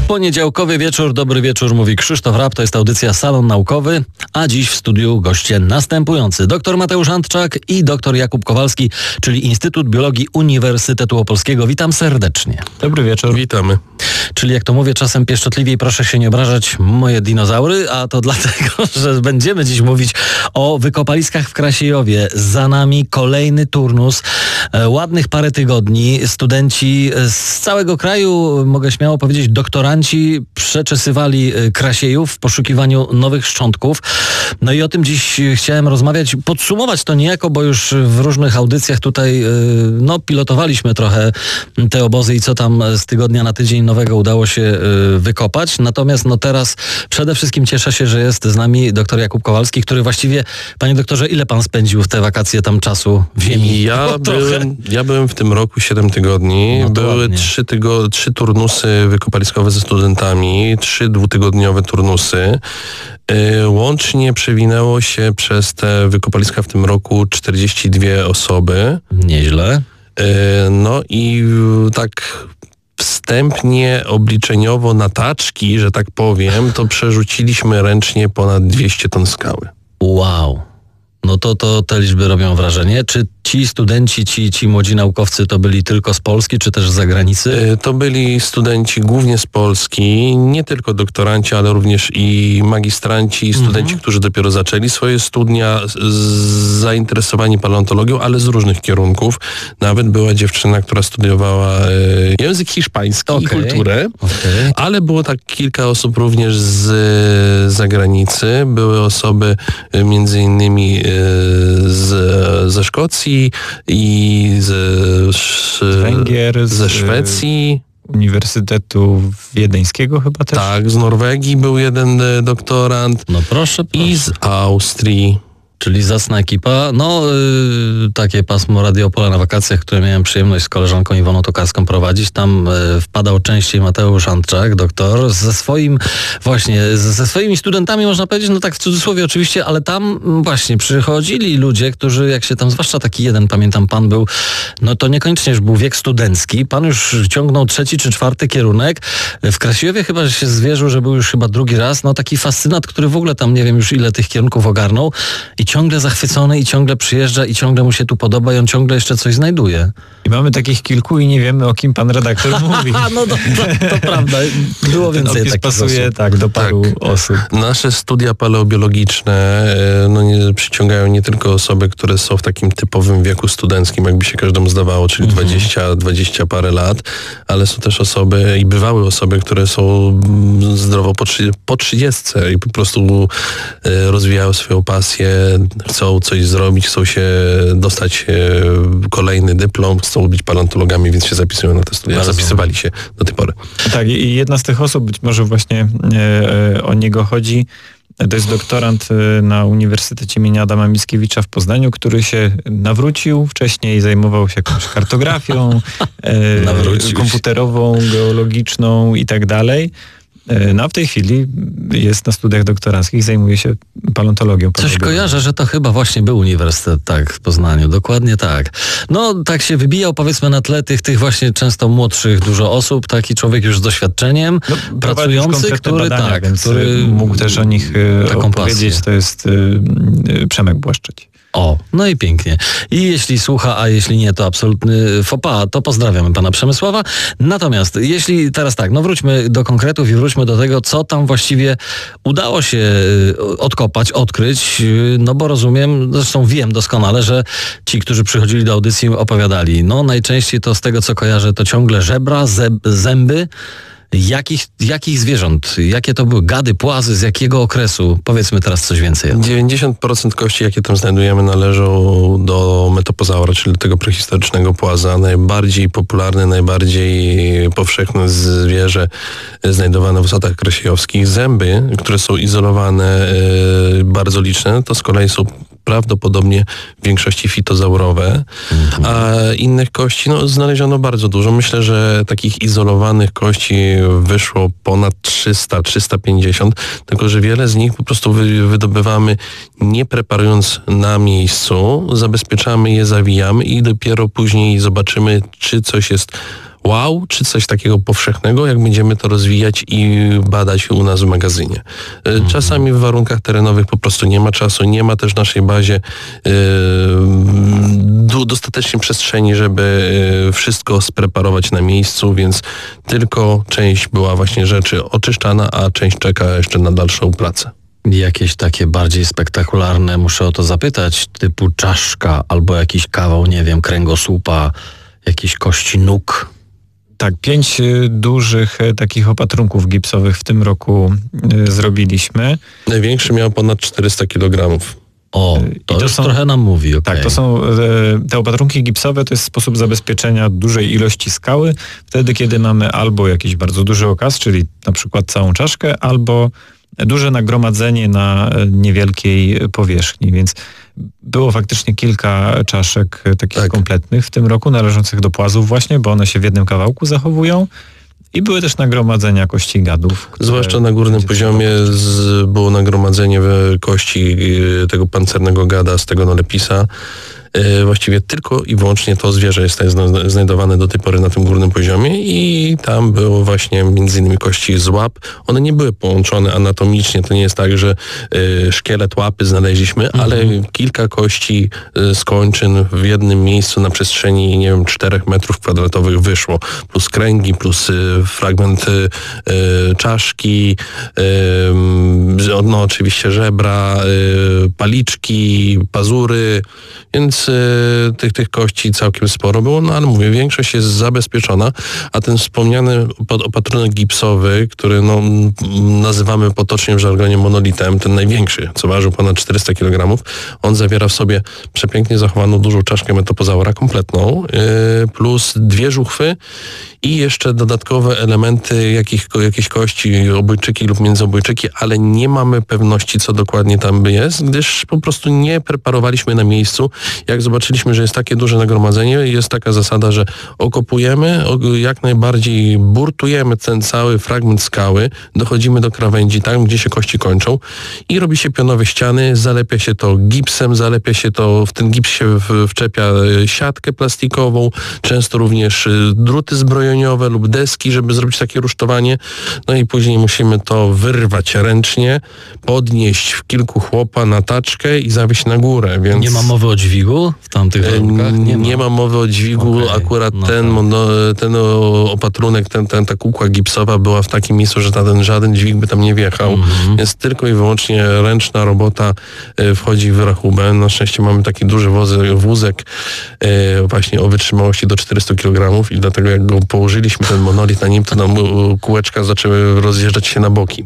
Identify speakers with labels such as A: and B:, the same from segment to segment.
A: Poniedziałkowy wieczór, dobry wieczór, mówi Krzysztof Rapp, to jest audycja Salon Naukowy, a dziś w studiu goście następujący. Dr Mateusz Antczak i dr Jakub Kowalski, czyli Instytut Biologii Uniwersytetu Opolskiego. Witam serdecznie.
B: Dobry wieczór.
C: Witamy.
A: Czyli jak to mówię czasem pieszczotliwiej, proszę się nie obrażać, moje dinozaury, a to dlatego, że będziemy dziś mówić o wykopaliskach w Krasiejowie. Za nami kolejny turnus, ładnych parę tygodni. Studenci z całego kraju, mogę śmiało powiedzieć, doktoranci przeczesywali Krasiejów w poszukiwaniu nowych szczątków. No i o tym dziś chciałem rozmawiać, podsumować to niejako, bo już w różnych audycjach tutaj pilotowaliśmy trochę te obozy i co tam z tygodnia na tydzień nowego udało się wykopać. Natomiast teraz przede wszystkim cieszę się, że jest z nami dr Jakub Kowalski, który właściwie, panie doktorze, ile pan spędził w te wakacje tam czasu w ziemi?
C: Ja byłem w tym roku 7 tygodni. Były 3 turnusy wykopaliskowe ze studentami, 3 dwutygodniowe turnusy. Łącznie przewinęło się przez te wykopaliska w tym roku 42 osoby.
A: Nieźle.
C: No i tak wstępnie, obliczeniowo na taczki, że tak powiem, to przerzuciliśmy ręcznie ponad 200 ton skały.
A: Wow. No to te liczby robią wrażenie. Czy ci studenci, ci młodzi naukowcy to byli tylko z Polski, czy też z zagranicy?
C: To byli studenci głównie z Polski, nie tylko doktoranci, ale również i magistranci, i studenci, którzy dopiero zaczęli swoje studia, zainteresowani paleontologią, ale z różnych kierunków. Nawet była dziewczyna, która studiowała język hiszpański i kulturę, ale było tak kilka osób również z zagranicy. Były osoby między innymi ze Szkocji i z
B: Węgier,
C: ze Szwecji.
B: Uniwersytetu Wiedeńskiego chyba też?
C: Tak, z Norwegii był jeden doktorant.
A: No proszę.
C: I z Austrii.
A: Czyli zacna ekipa. Takie pasmo Radio Opola na wakacjach, które miałem przyjemność z koleżanką Iwoną Tokarską prowadzić. Tam wpadał częściej Mateusz Antczak, doktor, ze swoimi studentami, można powiedzieć, tak w cudzysłowie oczywiście, ale tam właśnie przychodzili ludzie, którzy, jak się tam, zwłaszcza taki jeden, pamiętam, pan był, to niekoniecznie już był wiek studencki. Pan już ciągnął 3. czy 4. kierunek. W Krasiejowie chyba się zwierzył, że był już chyba drugi raz. Taki fascynat, który w ogóle tam nie wiem już ile tych kierunków ogarnął. I ciągle zachwycony, i ciągle przyjeżdża, i ciągle mu się tu podoba, i on ciągle jeszcze coś znajduje.
B: I mamy takich kilku i nie wiemy, o kim pan redaktor mówi.
A: To prawda. Było więcej takich
B: pasuje
A: osób.
B: do paru osób.
C: Nasze studia paleobiologiczne przyciągają nie tylko osoby, które są w takim typowym wieku studenckim, jakby się każdemu zdawało, czyli 20 parę lat, ale są też osoby i bywały osoby, które są zdrowo po 30 i po prostu rozwijają swoją pasję, chcą coś zrobić, chcą się dostać kolejny dyplom, chcą być paleontologami, więc się zapisują na te studia. Zapisywali się do tej pory.
B: Tak, i jedna z tych osób, być może właśnie o niego chodzi, to jest doktorant na Uniwersytecie im. Adama Mickiewicza w Poznaniu, który się nawrócił, wcześniej zajmował się jakąś kartografią komputerową, geologiczną i tak dalej. A w tej chwili jest na studiach doktoranckich, zajmuje się paleontologią.
A: Coś kojarzę, że to chyba właśnie był uniwersytet, tak, w Poznaniu, dokładnie tak. Tak się wybijał, powiedzmy, na tle tych właśnie często młodszych dużo osób, taki człowiek już z doświadczeniem, pracujący, który
B: mógł też o nich opowiedzieć, to jest Przemek Błaszczyć.
A: I pięknie. I jeśli słucha, a jeśli nie, to absolutny faux pas, to pozdrawiamy pana Przemysława. Natomiast jeśli teraz wróćmy do konkretów i wróćmy do tego, co tam właściwie udało się odkopać, odkryć, bo rozumiem, zresztą wiem doskonale, że ci, którzy przychodzili do audycji, opowiadali. Najczęściej to z tego, co kojarzę, to ciągle żebra, zęby. Jakich zwierząt? Jakie to były gady, płazy, z jakiego okresu? Powiedzmy teraz coś więcej.
C: 90% kości, jakie tam znajdujemy, należą do metopozaura, czyli do tego prehistorycznego płaza. Najbardziej popularne, najbardziej powszechne zwierzę znajdowane w osadach krasiejowskich. Zęby, które są izolowane, bardzo liczne, to z kolei są prawdopodobnie w większości fitozaurowe, a innych kości znaleziono bardzo dużo. Myślę, że takich izolowanych kości wyszło ponad 300-350, tylko że wiele z nich po prostu wydobywamy nie preparując na miejscu, zabezpieczamy je, zawijamy i dopiero później zobaczymy, czy coś jest wow, czy coś takiego powszechnego, jak będziemy to rozwijać i badać u nas w magazynie. Czasami w warunkach terenowych po prostu nie ma czasu, nie ma też w naszej bazie dostatecznie przestrzeni, żeby wszystko spreparować na miejscu, więc tylko część była właśnie rzeczy oczyszczana, a część czeka jeszcze na dalszą pracę.
A: Jakieś takie bardziej spektakularne, muszę o to zapytać, typu czaszka albo jakiś kawał, nie wiem, kręgosłupa, jakieś kości nóg.
B: Tak, 5 dużych takich opatrunków gipsowych w tym roku zrobiliśmy.
C: Największy miał ponad 400 kg.
A: O, to już trochę nam mówi. Okay.
B: Tak, to są te opatrunki gipsowe, to jest sposób zabezpieczenia dużej ilości skały, wtedy kiedy mamy albo jakiś bardzo duży okaz, czyli na przykład całą czaszkę, albo duże nagromadzenie na niewielkiej powierzchni, więc było faktycznie kilka czaszek takich kompletnych w tym roku, należących do płazów właśnie, bo one się w jednym kawałku zachowują. I były też nagromadzenia kości gadów.
C: Zwłaszcza na górnym poziomie było nagromadzenie kości tego pancernego gada, z tego nolepisa. Właściwie tylko i wyłącznie to zwierzę jest znajdowane do tej pory na tym górnym poziomie i tam było właśnie między innymi kości z łap. One nie były połączone anatomicznie, to nie jest tak, że szkielet łapy znaleźliśmy, ale kilka kości z kończyn w jednym miejscu na przestrzeni, nie wiem, 4 metrów kwadratowych wyszło. Plus kręgi, plus fragment czaszki, no oczywiście żebra, paliczki, pazury, więc tych kości całkiem sporo było, no ale mówię, większość jest zabezpieczona, a ten wspomniany opatrunek gipsowy, który no, nazywamy potocznie w żargonie monolitem, ten największy, co ważył ponad 400 kg, on zawiera w sobie przepięknie zachowaną dużą czaszkę metopozaura kompletną, plus 2 żuchwy i jeszcze dodatkowe elementy jakichś kości, obojczyki lub międzyobojczyki, ale nie mamy pewności, co dokładnie tam jest, gdyż po prostu nie preparowaliśmy na miejscu. Jak zobaczyliśmy, że jest takie duże nagromadzenie, jest taka zasada, że okopujemy, jak najbardziej burtujemy ten cały fragment skały, dochodzimy do krawędzi, tam gdzie się kości kończą i robi się pionowe ściany, zalepia się to gipsem, w ten gips się wczepia siatkę plastikową, często również druty zbrojeniowe lub deski, żeby zrobić takie rusztowanie. No i później musimy to wyrwać ręcznie, podnieść w kilku chłopa na taczkę i zawieźć na górę. Więc
A: nie ma mowy o dźwigu w tamtych warunkach?
C: Nie ma mowy o dźwigu. Okay. Akurat ten opatrunek, ta kukła gipsowa była w takim miejscu, że żaden dźwig by tam nie wjechał. Więc tylko i wyłącznie ręczna robota wchodzi w rachubę. Na szczęście mamy taki duży wózek właśnie o wytrzymałości do 400 kg i dlatego jak go położyliśmy, ten monolit na nim, to nam kółeczka zaczęły rozjeżdżać się na boki.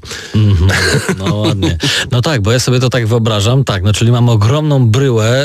A: No ładnie. No tak, bo ja sobie to tak wyobrażam, tak, no czyli mamy ogromną bryłę,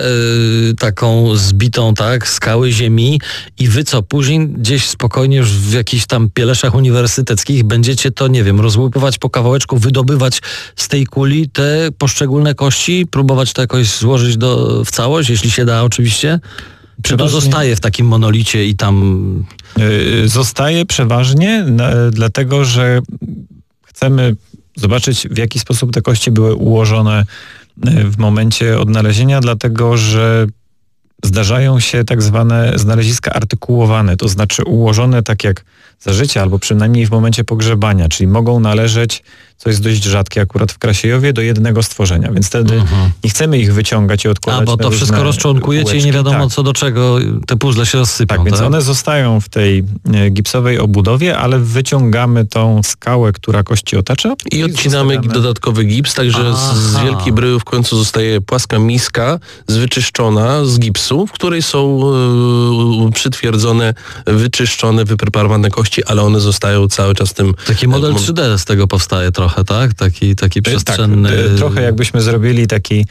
A: taką zbitą, tak, skały ziemi i wy co, później gdzieś spokojnie już w jakichś tam pieleszach uniwersyteckich będziecie to, nie wiem, rozłypywać po kawałeczku, wydobywać z tej kuli te poszczególne kości, próbować to jakoś złożyć w całość, jeśli się da oczywiście? Czy to zostaje w takim monolicie i tam...
B: Zostaje przeważnie, dlatego że chcemy zobaczyć, w jaki sposób te kości były ułożone w momencie odnalezienia, dlatego że zdarzają się tak zwane znaleziska artykułowane, to znaczy ułożone tak jak za życia, albo przynajmniej w momencie pogrzebania, czyli mogą należeć, co jest dość rzadkie akurat w Krasiejowie, do jednego stworzenia, więc wtedy nie chcemy ich wyciągać i odkładać.
A: Bo to wszystko rozczłonkujecie kółeczki. I nie wiadomo co do czego te puzzle się rozsypią.
B: Tak, więc one zostają w tej gipsowej obudowie, ale wyciągamy tą skałę, która kości otacza.
C: I odcinamy dodatkowy gips, także z wielkiej bryły w końcu zostaje płaska miska wyczyszczona z gipsu, w której są przytwierdzone, wyczyszczone, wypreparowane kości, ale one zostają cały czas tym...
A: Taki model 3D z tego powstaje trochę, tak? Taki przestrzenny...
B: Tak, trochę jakbyśmy zrobili taki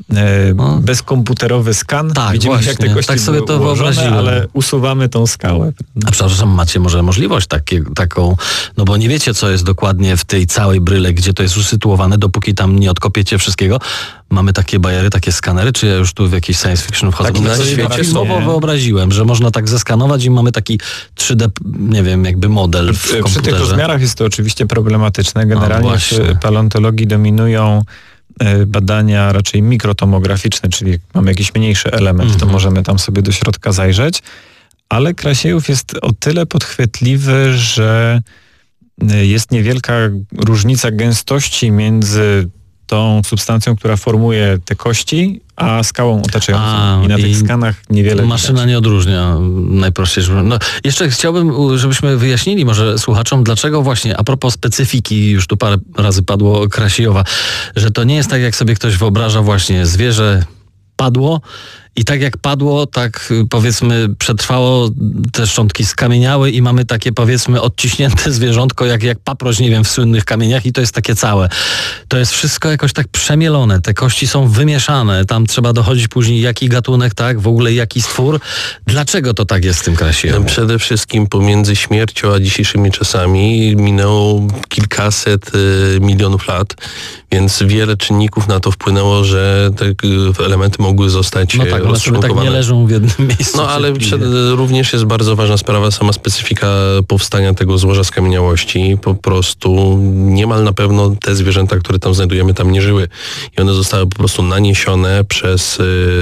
B: bezkomputerowy skan.
A: Tak,
B: widzimy,
A: właśnie,
B: jak te kości
A: tak sobie to wyobraziłem.
B: Ale usuwamy tą skałę.
A: A przepraszam, macie może możliwość taką, no bo nie wiecie, co jest dokładnie w tej całej bryle, gdzie to jest usytuowane, dopóki tam nie odkopiecie wszystkiego. Mamy takie bajery, takie skanery, czy ja już tu w jakiś science fiction wchodzę?
C: Tak, na świecie
A: słowo wyobraziłem, że można tak zeskanować i mamy taki 3D, nie wiem, jakby model w komputerze.
B: Przy tych rozmiarach jest to oczywiście problematyczne. Generalnie w paleontologii dominują badania raczej mikrotomograficzne, czyli jak mamy jakiś mniejszy element, to możemy tam sobie do środka zajrzeć, ale Krasiejów jest o tyle podchwytliwy, że jest niewielka różnica gęstości między tą substancją, która formuje te kości, a skałą otaczającą. I na tych skanach niewiele
A: maszyna
B: widać.
A: nie odróżnia najprościej. No, jeszcze chciałbym, żebyśmy wyjaśnili może słuchaczom, dlaczego właśnie, a propos specyfiki, już tu parę razy padło Krasiejowa, że to nie jest tak, jak sobie ktoś wyobraża właśnie zwierzę padło i tak jak padło, tak powiedzmy przetrwało, te szczątki skamieniały i mamy takie powiedzmy odciśnięte zwierzątko, jak paproć, nie wiem, w słynnych kamieniach i to jest takie całe. To jest wszystko jakoś tak przemielone, te kości są wymieszane, tam trzeba dochodzić później jaki gatunek, tak, w ogóle jaki stwór. Dlaczego to tak jest z tym Krasiejowem?
C: Przede wszystkim pomiędzy śmiercią a dzisiejszymi czasami minęło kilkaset milionów lat, więc wiele czynników na to wpłynęło, że te elementy mogły zostać
A: ale sobie tak nie leżą w jednym miejscu.
C: No ale również jest bardzo ważna sprawa, sama specyfika powstania tego złoża skamieniałości. Po prostu niemal na pewno te zwierzęta, które tam znajdujemy, tam nie żyły. I one zostały po prostu naniesione przez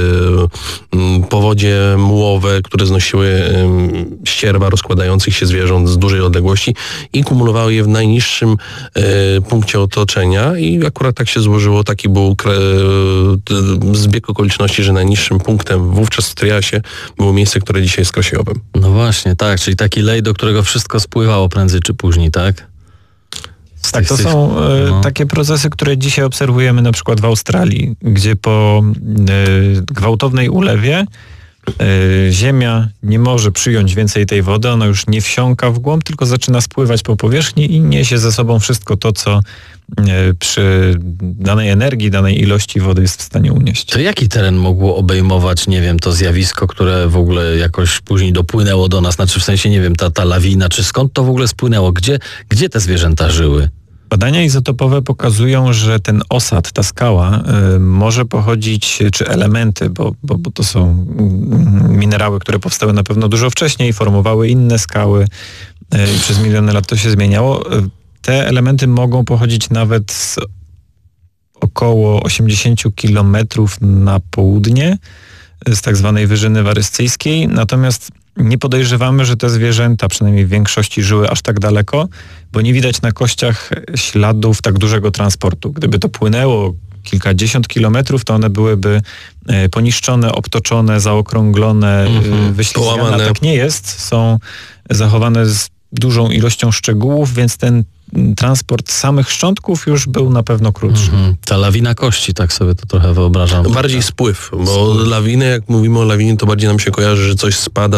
C: powodzie mułowe, które znosiły ścierwa rozkładających się zwierząt z dużej odległości i kumulowały je w najniższym punkcie otoczenia i akurat tak się złożyło, taki był zbieg okoliczności, że najniższym punktem wówczas w triasie było miejsce, które dzisiaj jest Krasiejowem.
A: No właśnie, tak, czyli taki lej, do którego wszystko spływało prędzej czy później, tak?
B: Tak, to są takie procesy, które dzisiaj obserwujemy na przykład w Australii, gdzie po gwałtownej ulewie ziemia nie może przyjąć więcej tej wody, ona już nie wsiąka w głąb, tylko zaczyna spływać po powierzchni i niesie ze sobą wszystko to, co przy danej energii, danej ilości wody jest w stanie unieść.
A: To jaki teren mogło obejmować, nie wiem, to zjawisko, które w ogóle jakoś później dopłynęło do nas, znaczy w sensie, nie wiem, ta lawina, czy skąd to w ogóle spłynęło? Gdzie te zwierzęta żyły?
B: Badania izotopowe pokazują, że ten osad, ta skała może pochodzić, czy elementy, bo to są minerały, które powstały na pewno dużo wcześniej, formowały inne skały i przez miliony lat to się zmieniało. Te elementy mogą pochodzić nawet z około 80 kilometrów na południe, z tak zwanej Wyżyny Waryscyjskiej, natomiast nie podejrzewamy, że te zwierzęta, przynajmniej w większości, żyły aż tak daleko, bo nie widać na kościach śladów tak dużego transportu. Gdyby to płynęło kilkadziesiąt kilometrów, to one byłyby poniszczone, obtoczone, zaokrąglone, wyślizgane. A tak nie jest. Są zachowane z dużą ilością szczegółów, więc ten transport samych szczątków już był na pewno krótszy.
A: Ta lawina kości, tak sobie to trochę wyobrażam.
C: Bardziej spływ, bo lawiny, jak mówimy o lawinie, to bardziej nam się kojarzy, że coś spada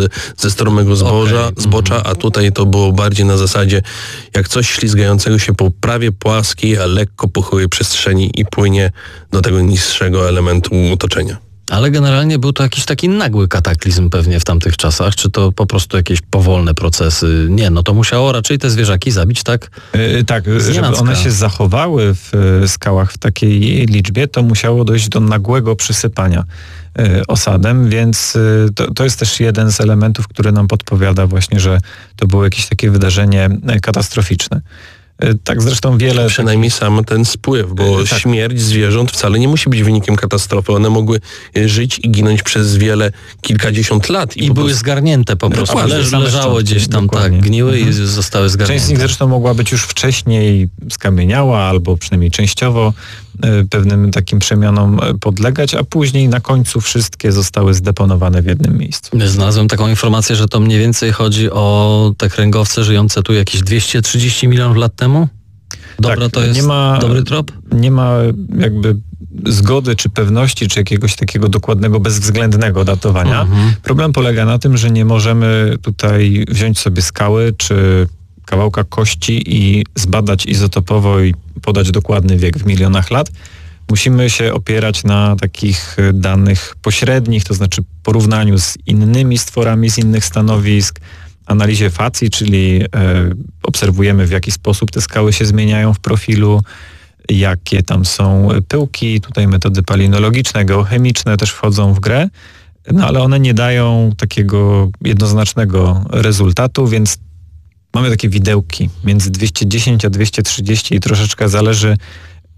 C: ze stromego zbocza, a tutaj to było bardziej na zasadzie, jak coś ślizgającego się po prawie płaskiej, a lekko pochyłej przestrzeni i płynie do tego niższego elementu otoczenia.
A: Ale generalnie był to jakiś taki nagły kataklizm pewnie w tamtych czasach, czy to po prostu jakieś powolne procesy? Nie, no to musiało raczej te zwierzaki zabić, tak?
B: Tak, żeby one się zachowały w skałach w takiej liczbie, to musiało dojść do nagłego przysypania osadem, więc to jest też jeden z elementów, który nam podpowiada właśnie, że to było jakieś takie wydarzenie katastroficzne. Tak zresztą wiele...
C: Przynajmniej sam ten spływ, bo śmierć zwierząt wcale nie musi być wynikiem katastrofy. One mogły żyć i ginąć przez kilkadziesiąt lat.
A: I były zgarnięte po prostu. Leżało gdzieś tam, tak, gniły i zostały zgarnięte.
B: Część z nich zresztą mogła być już wcześniej skamieniała, albo przynajmniej częściowo pewnym takim przemianom podlegać, a później na końcu wszystkie zostały zdeponowane w jednym miejscu.
A: Znalazłem taką informację, że to mniej więcej chodzi o te kręgowce żyjące tu jakieś 230 milionów lat temu? Dobra, to jest dobry trop?
B: Nie ma jakby zgody, czy pewności, czy jakiegoś takiego dokładnego, bezwzględnego datowania. Problem polega na tym, że nie możemy tutaj wziąć sobie skały, czy kawałka kości i zbadać izotopowo i podać dokładny wiek w milionach lat. Musimy się opierać na takich danych pośrednich, to znaczy porównaniu z innymi stworami z innych stanowisk, analizie facji, czyli obserwujemy, w jaki sposób te skały się zmieniają w profilu, jakie tam są pyłki, tutaj metody palinologiczne, geochemiczne też wchodzą w grę, no ale one nie dają takiego jednoznacznego rezultatu, więc mamy takie widełki między 210 a 230 i troszeczkę zależy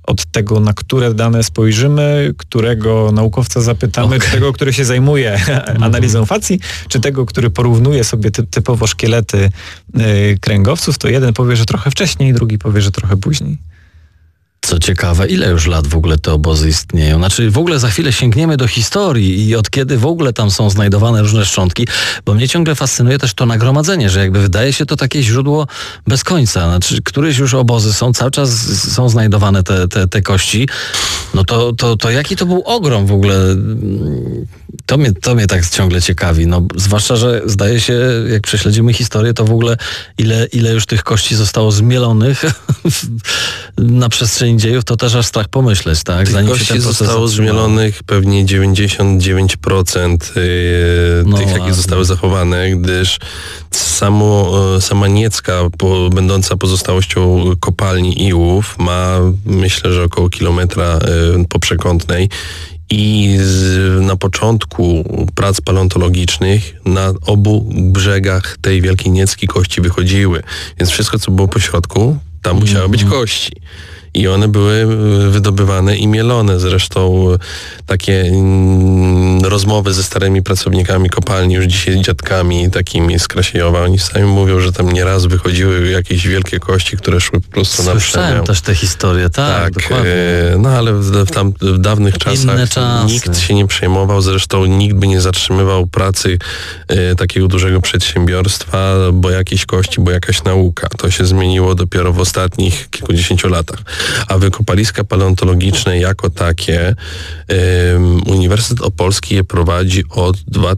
B: od tego, na które dane spojrzymy, którego naukowca zapytamy, czy tego, który się zajmuje analizą facji, czy tego, który porównuje sobie typowo szkielety kręgowców, to jeden powie, że trochę wcześniej, drugi powie, że trochę później.
A: Co ciekawe, ile już lat w ogóle te obozy istnieją? Znaczy w ogóle za chwilę sięgniemy do historii i od kiedy w ogóle tam są znajdowane różne szczątki, bo mnie ciągle fascynuje też to nagromadzenie, że jakby wydaje się to takie źródło bez końca. Znaczy któreś już obozy są, cały czas są znajdowane te kości. No to jaki to był ogrom w ogóle? To mnie tak ciągle ciekawi. No, zwłaszcza, że zdaje się, jak prześledzimy historię, to w ogóle ile już tych kości zostało zmielonych na przestrzeni dziejów, to też aż strach pomyśleć, tak?
C: Tych
A: Zanim
C: kości
A: się ten proces
C: zostało zmielonych pewnie 99% tych, jakie zostały zachowane, gdyż sama Niecka, będąca pozostałością kopalni Iłów, ma myślę, że około kilometra poprzekątnej. I na początku prac paleontologicznych na obu brzegach tej Wielkiej Niecki kości wychodziły. Więc wszystko, co było po środku, tam musiały być kości. I one były wydobywane i mielone. Zresztą takie rozmowy ze starymi pracownikami kopalni, już dzisiaj dziadkami takimi z Krasiejowa, oni sami mówią, że tam nieraz wychodziły jakieś wielkie kości, które szły po prostu na przemian.
A: Słyszałem też te historie, tak, dokładnie.
C: No ale w dawnych czasach nikt się nie przejmował, zresztą nikt by nie zatrzymywał pracy takiego dużego przedsiębiorstwa, bo jakieś kości, bo jakaś nauka. To się zmieniło dopiero w ostatnich kilkudziesięciu latach. A wykopaliska paleontologiczne jako takie Uniwersytet Opolski je prowadzi od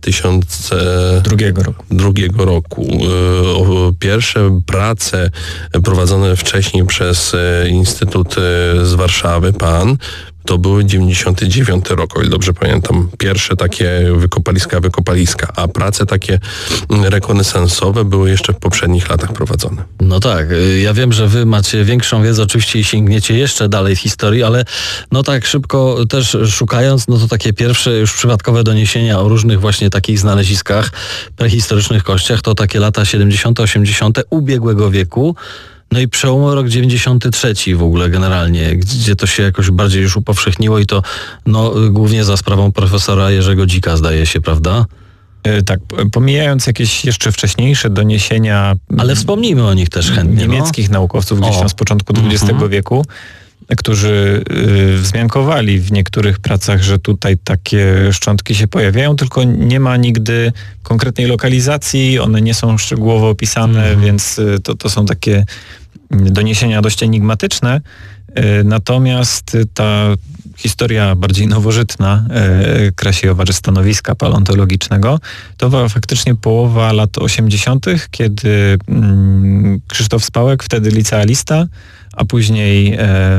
C: 2002 roku. Pierwsze prace prowadzone wcześniej przez Instytut z Warszawy, PAN, to były 99 rok, o ile dobrze pamiętam. Pierwsze takie wykopaliska, a prace takie rekonesansowe były jeszcze w poprzednich latach prowadzone.
A: No tak, ja wiem, że wy macie większą wiedzę oczywiście i sięgniecie jeszcze dalej w historii, ale no tak szybko też szukając, no to takie pierwsze już przypadkowe doniesienia o różnych właśnie takich znaleziskach, prehistorycznych kościach, to takie lata 70., 80. ubiegłego wieku. No i przełomowy rok 93 w ogóle generalnie, gdzie to się jakoś bardziej już upowszechniło i to no, głównie za sprawą profesora Jerzego Dzika, zdaje się, prawda?
B: Tak, pomijając jakieś jeszcze wcześniejsze doniesienia...
A: Ale wspomnijmy o nich też chętnie.
B: Niemieckich naukowców gdzieś tam z początku XX wieku, którzy wzmiankowali w niektórych pracach, że tutaj takie szczątki się pojawiają, tylko nie ma nigdy konkretnej lokalizacji, one nie są szczegółowo opisane, więc to są takie doniesienia dość enigmatyczne. Natomiast ta historia bardziej nowożytna Krasiejowa, czy stanowiska paleontologicznego, to była faktycznie połowa lat 80., kiedy Krzysztof Spałek, wtedy licealista, a później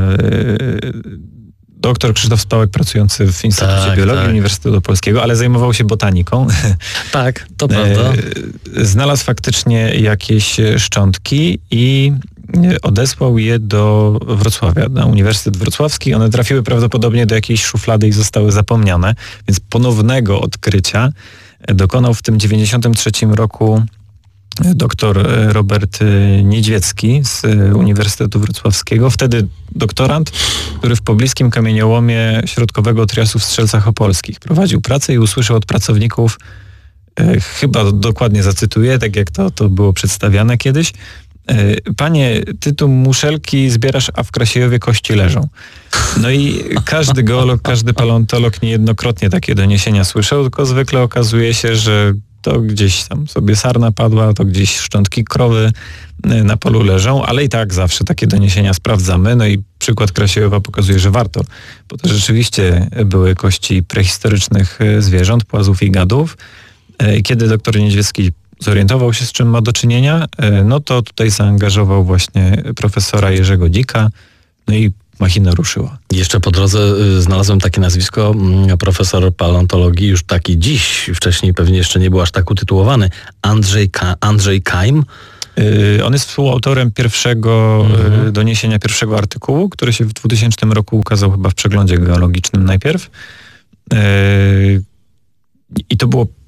B: doktor Krzysztof Spałek, pracujący w Instytucie Biologii Uniwersytetu Opolskiego, ale zajmował się botaniką.
A: Tak, to prawda.
B: Znalazł faktycznie jakieś szczątki i odesłał je do Wrocławia, na Uniwersytet Wrocławski. One trafiły prawdopodobnie do jakiejś szuflady i zostały zapomniane, więc ponownego odkrycia dokonał w tym 93 roku doktor Robert Niedźwiecki z Uniwersytetu Wrocławskiego, wtedy doktorant, który w pobliskim kamieniołomie środkowego Triasu w Strzelcach Opolskich prowadził pracę i usłyszał od pracowników, chyba dokładnie zacytuję, tak jak to było przedstawiane kiedyś: panie, ty tu muszelki zbierasz, a w Krasiejowie kości leżą. No i każdy geolog, każdy paleontolog niejednokrotnie takie doniesienia słyszał, tylko zwykle okazuje się, że to gdzieś tam sobie sarna padła, to gdzieś szczątki krowy na polu leżą, ale i tak zawsze takie doniesienia sprawdzamy. No i przykład Krasiejowa pokazuje, że warto, bo to rzeczywiście były kości prehistorycznych zwierząt, płazów i gadów. Kiedy doktor Niedźwiecki zorientował się, z czym ma do czynienia, no to tutaj zaangażował właśnie profesora Jerzego Dzika, no i machina ruszyła.
A: Jeszcze po drodze znalazłem takie nazwisko, profesor paleontologii, już taki dziś, wcześniej pewnie jeszcze nie był aż tak utytułowany, Andrzej Kajm.
B: On jest współautorem pierwszego doniesienia, pierwszego artykułu, który się w 2000 roku ukazał chyba w Przeglądzie Geologicznym najpierw. I to było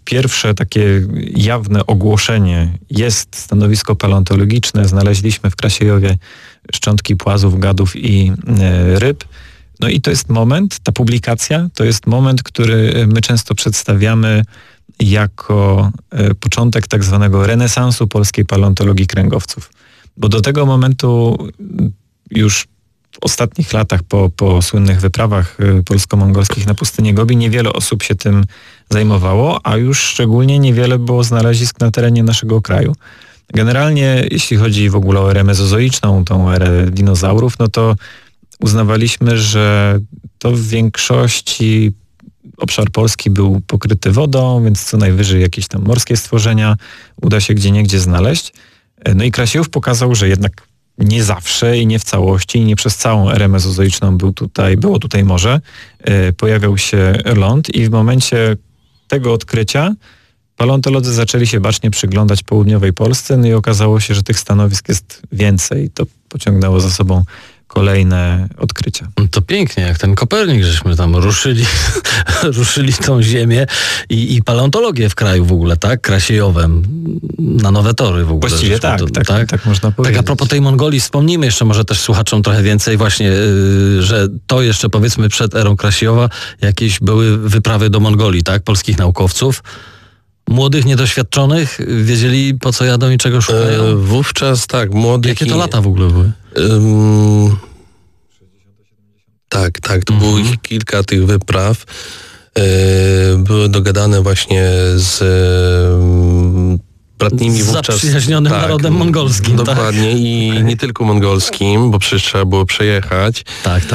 B: pierwsze takie jawne ogłoszenie jest stanowisko paleontologiczne. Znaleźliśmy w Krasiejowie szczątki płazów, gadów i ryb. No i to jest moment, ta publikacja, to jest moment, który my często przedstawiamy jako początek tak zwanego renesansu polskiej paleontologii kręgowców. Bo do tego momentu już w ostatnich latach po słynnych wyprawach polsko-mongolskich na pustynię Gobi niewiele osób się tym zajmowało, a już szczególnie niewiele było znalezisk na terenie naszego kraju. Generalnie, jeśli chodzi w ogóle o erę mezozoiczną, tą erę dinozaurów, no to uznawaliśmy, że to w większości obszar Polski był pokryty wodą, więc co najwyżej jakieś tam morskie stworzenia uda się gdzieniegdzie znaleźć. No i Krasiejów pokazał, że jednak nie zawsze i nie w całości i nie przez całą erę mezozoiczną było tutaj morze. Pojawiał się ląd i w momencie tego odkrycia paleontolodzy zaczęli się bacznie przyglądać południowej Polsce, no i okazało się, że tych stanowisk jest więcej. To pociągnęło za sobą kolejne odkrycia.
A: To pięknie, jak ten Kopernik, żeśmy tam ruszyli tą ziemię i paleontologię w kraju w ogóle, tak? Krasiejowem, na nowe tory w ogóle.
B: Właściwie tak można powiedzieć.
A: Tak a propos tej Mongolii, wspomnijmy jeszcze może też słuchaczom trochę więcej właśnie, że to jeszcze powiedzmy przed erą Krasiejowa jakieś były wyprawy do Mongolii, tak? Polskich naukowców. Młodych, niedoświadczonych, wiedzieli po co jadą i czego szukają?
C: Wówczas tak, młodych.
A: Jakie to lata w ogóle były?
C: Tak, to było ich kilka tych wypraw. Były dogadane właśnie z bratnimi wówczas.
A: Zaprzyjaźnionym narodem mongolskim.
C: Dokładnie i nie tylko mongolskim, bo przecież trzeba było przejechać.
A: Tak.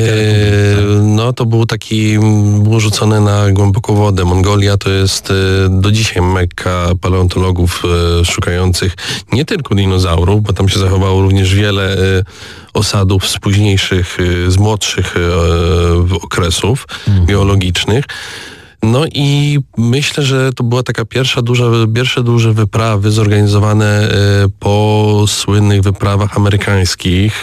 C: No to było rzucone na głęboką wodę. Mongolia to jest do dzisiaj Mekka paleontologów szukających nie tylko dinozaurów, bo tam się zachowało również wiele osadów z późniejszych, z młodszych okresów geologicznych. No i myślę, że to była taka pierwsze duże wyprawy zorganizowane po słynnych wyprawach amerykańskich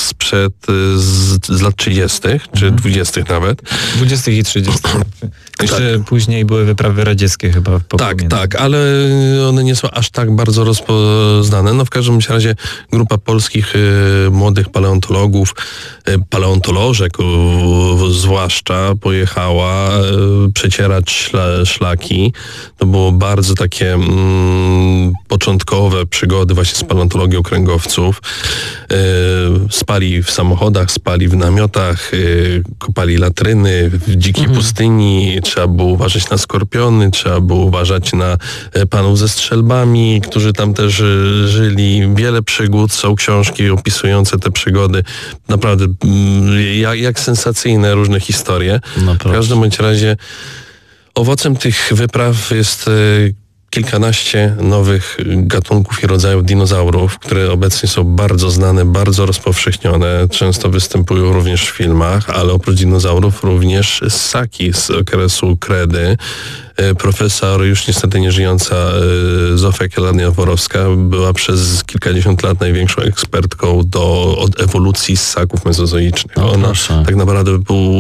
C: z lat 30. czy 20. nawet.
B: 20. i 30. Jeszcze później były wyprawy radzieckie chyba.
C: Tak, ale one nie są aż tak bardzo rozpoznane. No w każdym razie grupa polskich młodych paleontologów, paleontolożek zwłaszcza, pojechała przecierać szlaki. To było bardzo takie początkowe przygody właśnie z paleontologią kręgowców. Spali w samochodach, spali w namiotach, kopali latryny w dzikiej pustyni. Trzeba było uważać na skorpiony, trzeba było uważać na panów ze strzelbami, którzy tam też żyli. Wiele przygód, są książki opisujące te przygody. Naprawdę jak sensacyjne różne historie.
A: No,
C: w każdym bądź razie owocem tych wypraw jest kilkanaście nowych gatunków i rodzajów dinozaurów, które obecnie są bardzo znane, bardzo rozpowszechnione. Często występują również w filmach, ale oprócz dinozaurów również ssaki z okresu kredy. Profesor, już niestety nieżyjąca Zofia Kielania-Worowska była przez kilkadziesiąt lat największą ekspertką od ewolucji ssaków mezozoicznych. Ona tak naprawdę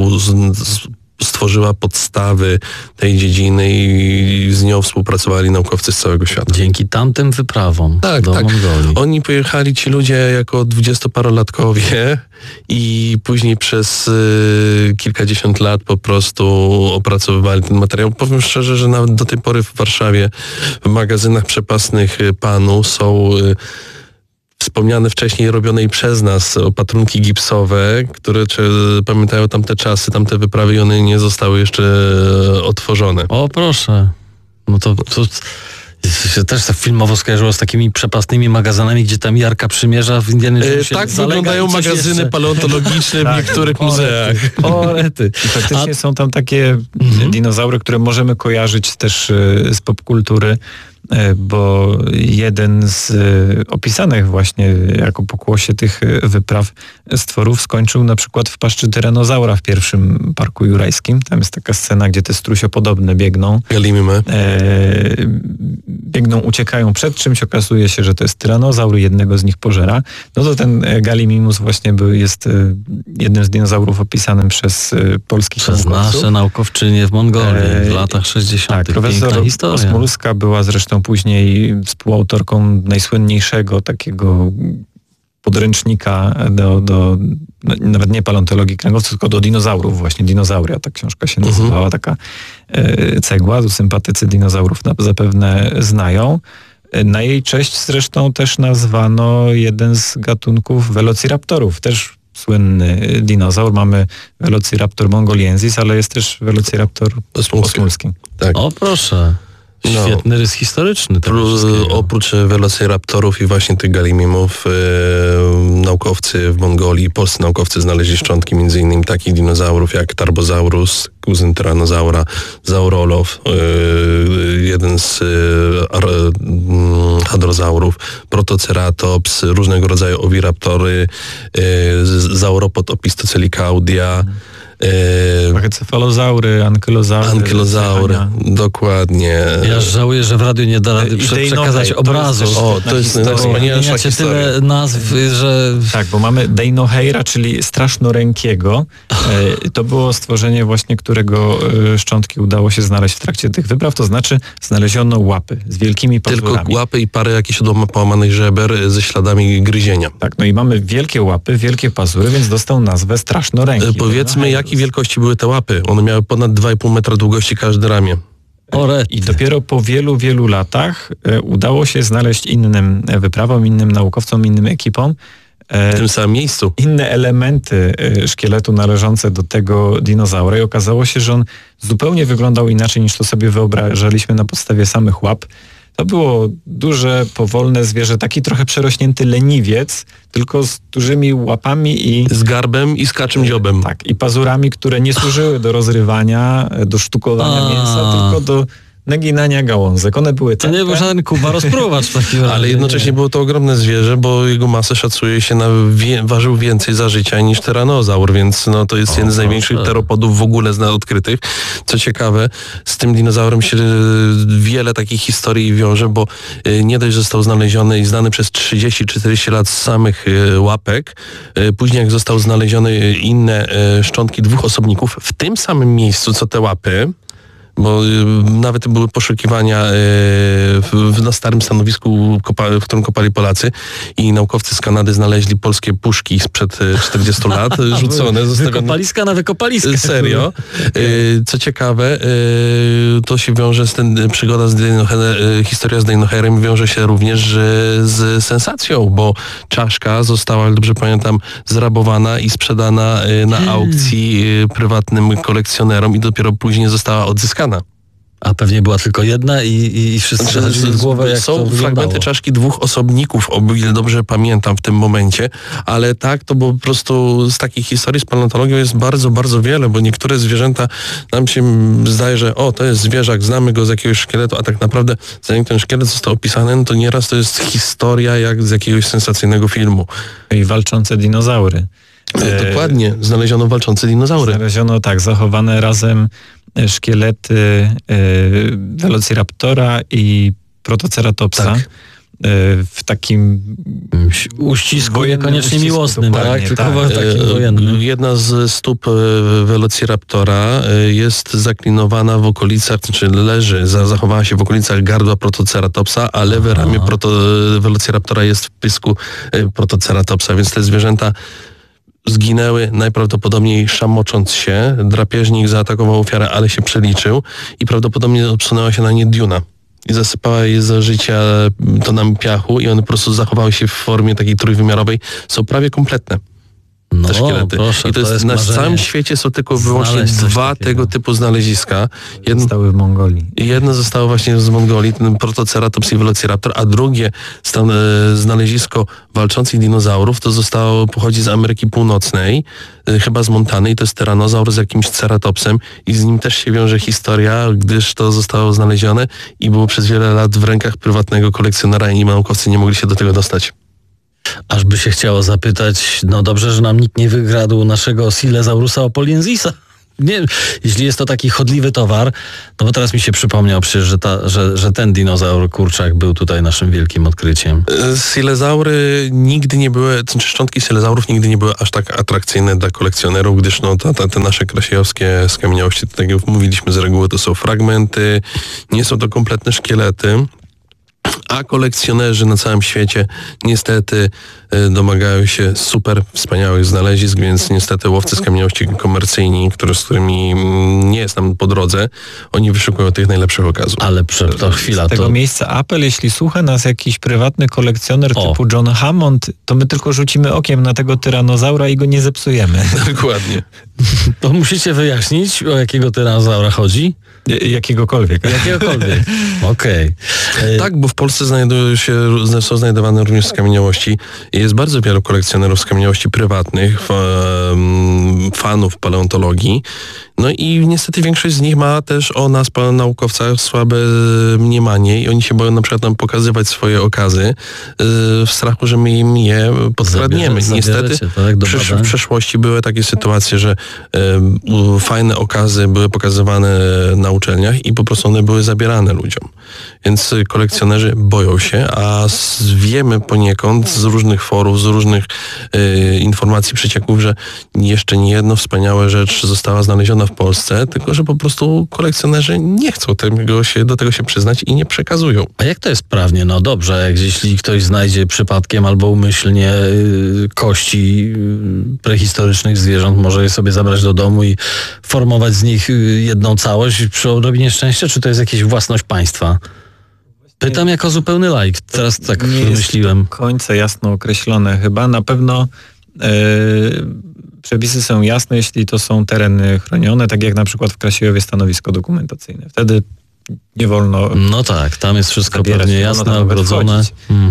C: stworzyła podstawy tej dziedziny i z nią współpracowali naukowcy z całego świata.
A: Dzięki tamtym wyprawom do Mongolii.
C: Oni pojechali, ci ludzie, jako 20-parolatkowie i później przez kilkadziesiąt lat po prostu opracowywali ten materiał. Powiem szczerze, że nawet do tej pory w Warszawie w magazynach przepastnych PAN-u są wspomniane wcześniej robione i przez nas opatrunki gipsowe, które pamiętają tamte czasy, tamte wyprawy i one nie zostały jeszcze otworzone.
A: O proszę. No to się też tak filmowo skojarzyło z takimi przepastnymi magazynami, gdzie tam Jarka Przymierza w Indianie Jonesie
C: tak wyglądają magazyny paleontologiczne w niektórych muzeach.
A: Orety.
B: I faktycznie są tam takie dinozaury, które możemy kojarzyć też z popkultury. bo jeden z opisanych właśnie jako pokłosie tych wypraw stworów skończył na przykład w paszczy tyranozaura w pierwszym Parku Jurajskim. Tam jest taka scena, gdzie te strusiopodobne biegną. Biegną, uciekają przed czymś, okazuje się, że to jest tyranozaur, jednego z nich pożera. No to ten Gallimimus właśnie jest jednym z dinozaurów opisanym przez polskich naukowców.
A: Przez nasze naukowczynie w Mongolii w latach 60.
B: Tak, profesor Osmulska była zresztą później współautorką najsłynniejszego takiego podręcznika do nawet nie paleontologii kręgowców, tylko do dinozaurów właśnie, Dinozauria, ta książka się nazywała, taka cegła, sympatycy dinozaurów zapewne znają. Na jej cześć zresztą też nazwano jeden z gatunków Velociraptorów, też słynny dinozaur. Mamy Velociraptor mongoliensis, ale jest też Velociraptor osmulski.
C: Tak.
A: O proszę. Świetny rys historyczny.
C: Oprócz Velociraptorów i właśnie tych Gallimimów, naukowcy w Mongolii, polscy naukowcy znaleźli szczątki m.in. takich dinozaurów jak Tarbosaurus, kuzyn tyranozaura, Zaurolow, jeden z hadrozaurów, Protoceratops, różnego rodzaju owiraptory, Sauropod opistocelicaudia,
B: cefalozaury,
C: ankylozaury, dokładnie.
A: Ja żałuję, że w radiu nie da rady przekazać obrazu.
C: To jest najwspanialsza historia.
A: Tyle nazw, że...
B: Tak, bo mamy Deinocheira, czyli strasznorękiego. To było stworzenie właśnie, którego szczątki udało się znaleźć w trakcie tych wypraw, to znaczy znaleziono łapy z wielkimi pazurami.
C: Tylko łapy i parę jakichś połamanych żeber ze śladami gryzienia.
B: Tak, no i mamy wielkie łapy, wielkie pazury, więc dostał nazwę strasznoręki.
C: Powiedzmy, jakiej wielkości były te łapy? One miały ponad 2,5 metra długości każde ramię.
B: I dopiero po wielu, wielu latach udało się znaleźć innym wyprawom, innym naukowcom, innym ekipom
C: w tym samym miejscu
B: inne elementy szkieletu należące do tego dinozaura i okazało się, że on zupełnie wyglądał inaczej niż to sobie wyobrażaliśmy na podstawie samych łap. To było duże, powolne zwierzę, taki trochę przerośnięty leniwiec, tylko z dużymi łapami i...
C: z garbem i z kaczym dziobem.
B: Tak, i pazurami, które nie służyły do rozrywania, do sztukowania mięsa, tylko do naginania gałązek. One były
A: to nie był żaden Kuba rozpruwacz w takim razie.
C: Ale jednocześnie było to ogromne zwierzę, bo jego masę szacuje się ważył więcej za życia niż tyranozaur, więc to jest jeden z największych teropodów w ogóle odkrytych. Co ciekawe, z tym dinozaurem się wiele takich historii wiąże, bo nie dość, że został znaleziony i znany przez 30-40 lat z samych łapek, później jak został znaleziony inne szczątki dwóch osobników w tym samym miejscu, co te łapy, bo nawet były poszukiwania na starym stanowisku, w którym kopali Polacy i naukowcy z Kanady znaleźli polskie puszki sprzed 40 lat, rzucone, zostawione.
A: Wykopaliska na wykopaliska.
C: Serio. Co ciekawe, to się wiąże z przygoda z historia z Deinocheirem wiąże się również z sensacją, bo czaszka została, jak dobrze pamiętam, zrabowana i sprzedana na aukcji prywatnym kolekcjonerom i dopiero później została odzyskana.
A: A pewnie była tylko jedna i wszyscy chodzili w głowę, jak
C: są
A: to wyglądało.
C: fragmenty czaszki dwóch osobników, o ile dobrze pamiętam w tym momencie, ale tak, to po prostu z takich historii z paleontologią jest bardzo, bardzo wiele, bo niektóre zwierzęta nam się zdaje, że to jest zwierzak, znamy go z jakiegoś szkieletu, a tak naprawdę zanim ten szkielet został opisany, to nieraz to jest historia jak z jakiegoś sensacyjnego filmu.
B: I walczące dinozaury.
C: Dokładnie, znaleziono walczące dinozaury.
B: Znaleziono, zachowane razem szkielety Velociraptora i Protoceratopsa.
C: Tak.
B: W takim
A: uścisku niekoniecznie miłosnym, tak? Tylko takim wojennym.
C: Jedna z stóp Velociraptora jest zaklinowana w okolicach, czy leży, zachowała się w okolicach gardła Protoceratopsa, a lewe ramię Velociraptora jest w pysku Protoceratopsa, więc te zwierzęta zginęły najprawdopodobniej szamocząc się. Drapieżnik zaatakował ofiarę, ale się przeliczył i prawdopodobnie obsunęła się na nie Duna i zasypała je za życia tonami piachu i one po prostu zachowały się w formie takiej trójwymiarowej. Są prawie kompletne.
A: No,
C: te szkielety.
A: proszę,
C: I to jest na
A: marzenie.
C: całym świecie są tylko wyłącznie
A: Znaleźć coś
C: 2
A: takiego.
C: tego typu znaleziska.
B: Zostały w Mongolii.
C: Jedno zostało właśnie z Mongolii, ten Protoceratops i Velociraptor, a drugie znalezisko walczących dinozaurów to pochodzi z Ameryki Północnej, chyba z Montany, i to jest tyranozaur z jakimś ceratopsem i z nim też się wiąże historia, gdyż to zostało znalezione i było przez wiele lat w rękach prywatnego kolekcjonera i naukowcy nie mogli się do tego dostać.
A: Aż by się chciało zapytać, no dobrze, że nam nikt nie wykradł naszego Silesaurusa opoliensisa. Nie, jeśli jest to taki chodliwy towar, no bo teraz mi się przypomniał przecież, że ten dinozaur kurczak był tutaj naszym wielkim odkryciem.
C: Silezaury nigdy nie były, czy szczątki silezaurów nigdy nie były aż tak atrakcyjne dla kolekcjonerów, gdyż no, te nasze krasiejowskie skamieniałości, tak jak mówiliśmy z reguły, to są fragmenty, nie są to kompletne szkielety. A kolekcjonerzy na całym świecie niestety domagają się super wspaniałych znalezisk, więc niestety łowcy skamieniałości komercyjni, z którymi nie jest nam po drodze, oni wyszukują tych najlepszych okazów.
A: Ale to chwila.
B: Z tego miejsca apel, jeśli słucha nas jakiś prywatny kolekcjoner typu John Hammond, to my tylko rzucimy okiem na tego tyranozaura i go nie zepsujemy.
C: Dokładnie.
A: To musicie wyjaśnić, o jakiego tyranozaura chodzi?
B: Jakiegokolwiek.
A: Jakiegokolwiek. Okej.
C: Tak, bo w Polsce są znajdowane również skamieniałości. Jest bardzo wielu kolekcjonerów skamieniałości prywatnych, fanów paleontologii. No i niestety większość z nich ma też o nas, naukowcach, słabe mniemanie i oni się boją na przykład nam pokazywać swoje okazy w strachu, że my im je podkradniemy. Niestety
A: tak,
C: w przeszłości były takie sytuacje, że fajne okazy były pokazywane na uczelniach i po prostu one były zabierane ludziom. Więc kolekcjonerzy boją się, a wiemy poniekąd z różnych forów, z różnych informacji przecieków, że jeszcze nie jedna wspaniała rzecz została znaleziona w Polsce, tylko że po prostu kolekcjonerzy nie chcą do tego się przyznać i nie przekazują.
A: A jak to jest prawnie? No dobrze, jeśli ktoś znajdzie przypadkiem albo umyślnie kości prehistorycznych zwierząt, może je sobie zabrać do domu i formować z nich jedną całość przy odrobinie szczęścia, czy to jest jakaś własność państwa? Pytam jako zupełny laik. Teraz tak wymyśliłem.
B: Nie jest do końca jasno określone. Chyba na pewno przepisy są jasne, jeśli to są tereny chronione, tak jak na przykład w Krasiejowie stanowisko dokumentacyjne. Wtedy nie wolno...
A: No tak, tam jest wszystko pewnie jasne, ogrodzone.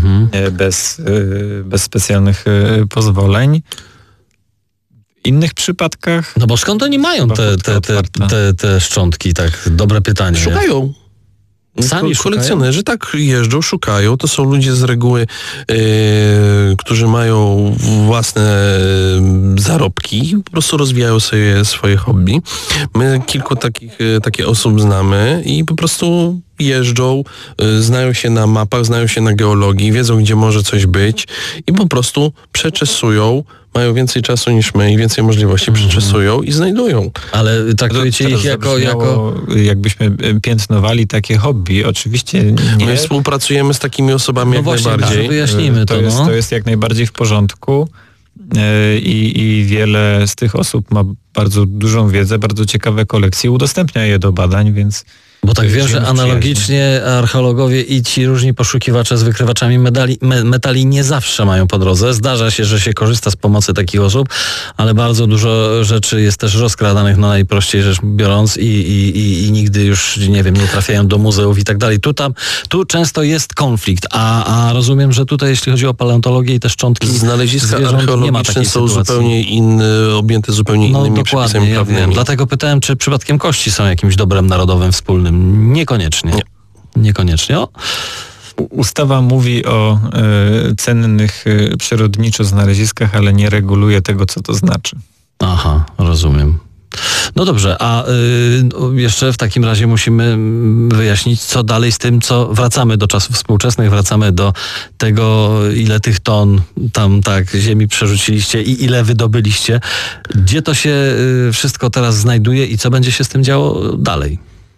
B: Bez specjalnych pozwoleń. W innych przypadkach...
A: No bo skąd oni mają te szczątki? Tak, dobre pytanie.
C: Szukają.
A: Sami
C: kolekcjonerzy tak jeżdżą, szukają. To są ludzie z reguły, którzy mają własne zarobki, po prostu rozwijają sobie swoje hobby. My kilku takich osób znamy i po prostu jeżdżą, znają się na mapach, znają się na geologii, wiedzą, gdzie może coś być i po prostu przeczesują, mają więcej czasu niż my i więcej możliwości, przeczesują i znajdują.
A: Ale traktujecie ich jako...
B: Jakbyśmy piętnowali takie hobby. Oczywiście nie.
C: My współpracujemy z takimi osobami jak najbardziej.
A: Tak, wyjaśnijmy
B: To jest jak najbardziej w porządku i wiele z tych osób ma bardzo dużą wiedzę, bardzo ciekawe kolekcje, udostępnia je do badań, więc...
A: Bo tak wiem, że analogicznie archeologowie i ci różni poszukiwacze z wykrywaczami metali nie zawsze mają po drodze. Zdarza się, że się korzysta z pomocy takich osób, ale bardzo dużo rzeczy jest też rozkradanych, no najprościej rzecz biorąc i nigdy już, nie wiem, nie trafiają do muzeów i tak dalej. Tu często jest konflikt, a rozumiem, że tutaj jeśli chodzi o paleontologię i te szczątki
C: znaleziska archeologiczne są
A: sytuacji.
C: Zupełnie inne, objęte zupełnie innymi przepisami prawnymi.
A: Wiem. Dlatego pytałem, czy przypadkiem kości są jakimś dobrem narodowym wspólnym. Niekoniecznie.
C: Nie.
A: Niekoniecznie.
B: Ustawa mówi o cennych przyrodniczo znaleziskach, ale nie reguluje tego, co to znaczy.
A: Aha, rozumiem. No dobrze, a jeszcze w takim razie musimy wyjaśnić, co dalej z tym, co wracamy do czasów współczesnych, wracamy do tego, ile tych ton tam tak ziemi przerzuciliście i ile wydobyliście. Gdzie to się wszystko teraz znajduje i co będzie się z tym działo dalej?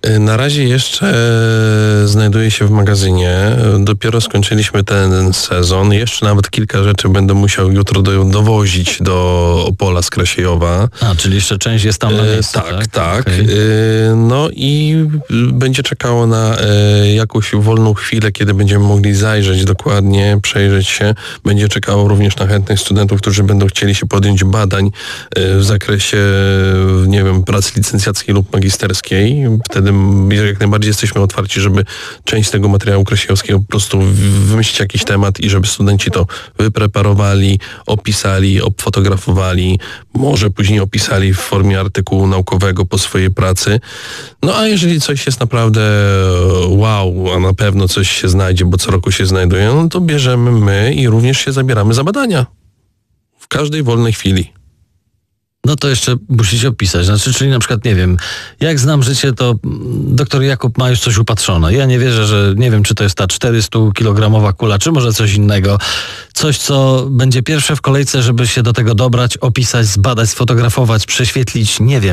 C: Na razie jeszcze znajduję się w magazynie. Dopiero skończyliśmy ten sezon. Jeszcze nawet kilka rzeczy będę musiał jutro dowozić do Opola z Krasiejowa.
A: A, czyli jeszcze część jest tam na miejscu,
C: Tak.
A: Okay.
C: No i będzie czekało na jakąś wolną chwilę, kiedy będziemy mogli zajrzeć dokładnie, przejrzeć się. Będzie czekało również na chętnych studentów, którzy będą chcieli się podjąć badań w zakresie, nie wiem, pracy licencjackiej lub magisterskiej. Wtedy jak najbardziej jesteśmy otwarci, żeby część tego materiału krasiejowskiego po prostu wymyślić jakiś temat i żeby studenci to wypreparowali, opisali, obfotografowali, może później opisali w formie artykułu naukowego po swojej pracy. No a jeżeli coś jest naprawdę wow, a na pewno coś się znajdzie, bo co roku się znajduje, no to bierzemy my i również się zabieramy za badania. W każdej wolnej chwili.
A: No to jeszcze musicie opisać. Znaczy, czyli na przykład, nie wiem, jak znam życie, to doktor Jakub ma już coś upatrzone. Ja nie wierzę, że nie wiem, czy to jest ta 400-kilogramowa kula, czy może coś innego. Coś, co będzie pierwsze w kolejce, żeby się do tego dobrać, opisać, zbadać, sfotografować, prześwietlić, nie wiem.